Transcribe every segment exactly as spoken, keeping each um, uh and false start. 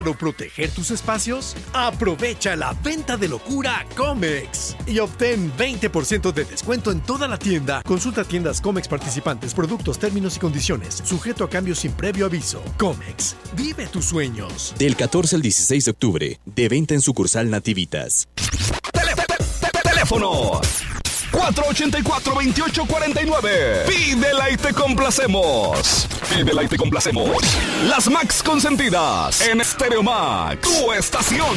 ¿Para proteger tus espacios? Aprovecha la venta de locura Comex y obtén veinte por ciento de descuento en toda la tienda. Consulta tiendas Comex participantes, productos, términos y condiciones. Sujeto a cambios sin previo aviso. Comex, vive tus sueños. Del catorce al dieciséis de octubre, de venta en sucursal Nativitas. Tele- te- te- teléfono cuatro ochenta y cuatro, veintiocho cuarenta y nueve. Pídela y te complacemos. Pídela y te complacemos. Las Max consentidas en Stereo Max, tu estación.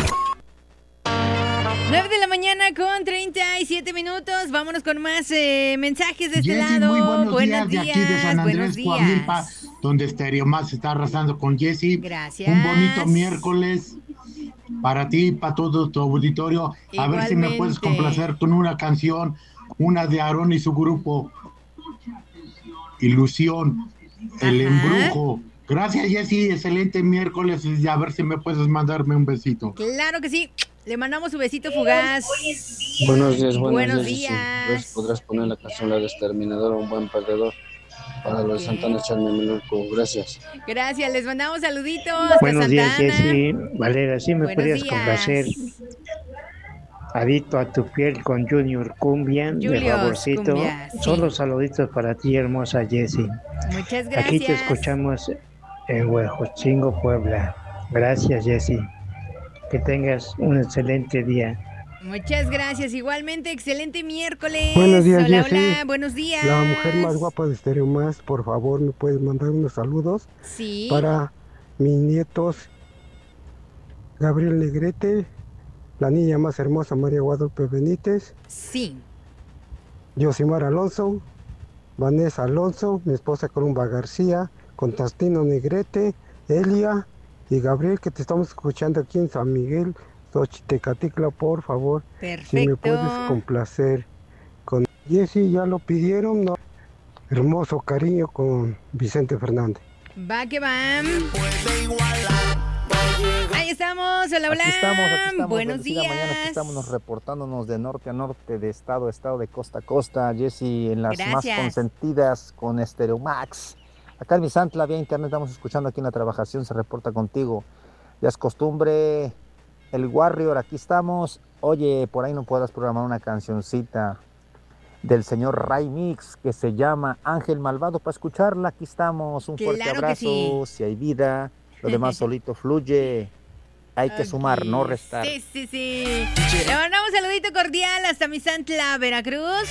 nueve de la mañana con treinta y siete minutos. Vámonos con más eh, mensajes de este Jessy, lado. muy buenos, buenos días, días, de aquí de San buenos Andrés, días. Coahuilpa, donde Stereo Max está arrasando con Jessy. Gracias. Un bonito miércoles para ti y para todo tu auditorio. A ver si me puedes complacer con una canción, una de Aarón y su grupo, Ilusión, El Ajá. Embrujo. Gracias, Jessy, excelente miércoles y a ver si me puedes mandarme un besito. Claro que sí. Le mandamos su besito fugaz. Buenos días, buenos, Buenos días. días. Pues podrás poner la canción La de Exterminador, un buen perdedor. Para los de Santana, echarme Melurco. Gracias. Gracias, les mandamos saluditos hasta Buenos días, Santana. Jessy. Valera, ¿sí me Buenos podrías días. complacer? Adicto a tu piel con Junior Cumbia, de Julius favorcito. Cumbia, sí. Solo saluditos para ti, hermosa Jessy. Muchas gracias. Aquí te escuchamos en Huejotzingo, Puebla. Gracias, Jessy. Que tengas un excelente día. Muchas gracias. Igualmente, excelente miércoles. Buenos días, hola, Jessy. hola, buenos días. La mujer más guapa de Stereo Más, por favor, ¿me puedes mandar unos saludos? Sí. Para mis nietos, Gabriel Negrete, la niña más hermosa, María Guadalupe Benítez, Sí. Yosimar Alonso, Vanessa Alonso, mi esposa Columba García, Constantino Negrete, Elia y Gabriel, que te estamos escuchando aquí en San Miguel, Xochitecatlicla, por favor. Perfecto. Si me puedes complacer con Jessy, ya lo pidieron, ¿no? Hermoso cariño con Vicente Fernández. Va que va. Ahí estamos. Hola, hola. Aquí estamos, aquí estamos. Buenos Bendecida días. mañana, aquí estamos reportándonos de norte a norte, de estado a estado, de costa a costa. Jessy, en las Gracias. más consentidas con Stereo Max. Acá en Misantla, vía internet, estamos escuchando aquí en la trabajación, se reporta contigo. Ya es costumbre, el Warrior, aquí estamos. Oye, por ahí no podrás programar una cancioncita del señor Ray Mix que se llama Ángel Malvado para escucharla. Aquí estamos, un fuerte Claro que abrazo. sí. Si hay vida, lo demás solito fluye. Hay que sumar, no restar. Sí, sí, sí. Le mandamos un saludito cordial hasta Misantla, Veracruz.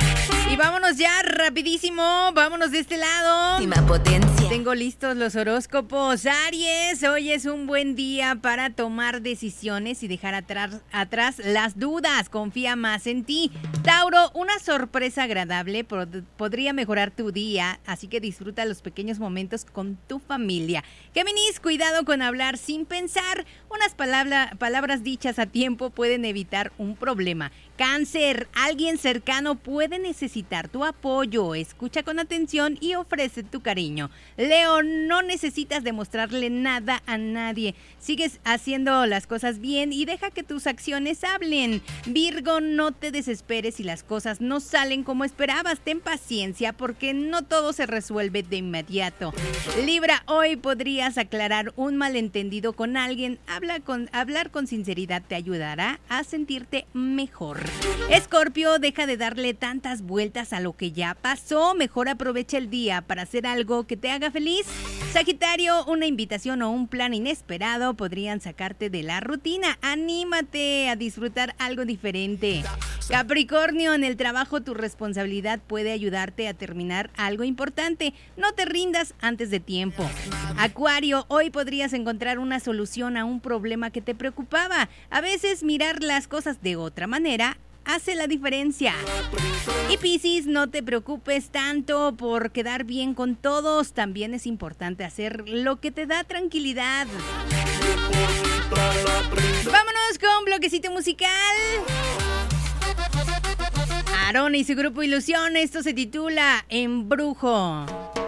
Y vámonos ya rapidísimo. Vámonos de este lado. Potencia. Tengo listos los horóscopos. Aries, hoy es un buen día para tomar decisiones y dejar atrás, atrás las dudas. Confía más en ti. Tauro, una sorpresa agradable pod- podría mejorar tu día, así que disfruta los pequeños momentos con tu familia. Géminis, cuidado con hablar sin pensar. Unas palabra, palabras dichas a tiempo pueden evitar un problema. Cáncer, alguien cercano puede necesitar tu apoyo. Escucha con atención y ofrece tu cariño. Leo, no necesitas demostrarle nada a nadie. Sigues haciendo las cosas bien y deja que tus acciones hablen. Virgo, no te desesperes si las cosas no salen como esperabas. Ten paciencia porque no todo se resuelve de inmediato. Libra, hoy podrías aclarar un malentendido con alguien. Habla con, hablar con sinceridad te ayudará a sentirte mejor. Escorpio, deja de darle tantas vueltas a lo que ya pasó. Mejor aprovecha el día para hacer algo que te haga feliz. Sagitario, una invitación o un plan inesperado podrían sacarte de la rutina. Anímate a disfrutar algo diferente. Capricornio, en el trabajo tu responsabilidad puede ayudarte a terminar algo importante. No te rindas antes de tiempo. Acuario, hoy podrías encontrar una solución a un problema que te preocupaba. A veces mirar las cosas de otra manera hace la diferencia. Y Piscis, no te preocupes tanto por quedar bien con todos. También es importante hacer lo que te da tranquilidad. Vámonos con bloquecito musical. Aarón y su grupo Ilusión. Esto se titula Embrujo.